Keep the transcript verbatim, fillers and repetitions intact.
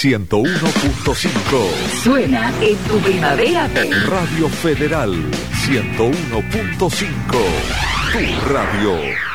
ciento uno punto cinco. Suena en tu primavera. Radio Federal ciento uno punto cinco. Tu radio.